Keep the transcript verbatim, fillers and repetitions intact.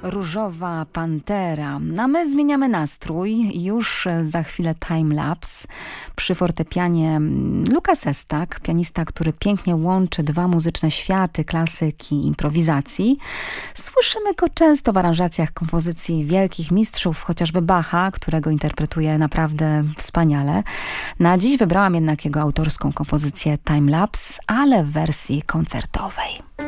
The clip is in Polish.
Różowa Pantera. A my zmieniamy nastrój. Już za chwilę timelapse. Przy fortepianie Lukas Estak, pianista, który pięknie łączy dwa muzyczne światy, klasyki i improwizacji. Słyszymy go często w aranżacjach kompozycji wielkich mistrzów, chociażby Bacha, którego interpretuje naprawdę wspaniale. Na dziś wybrałam jednak jego autorską kompozycję Timelapse, ale w wersji koncertowej.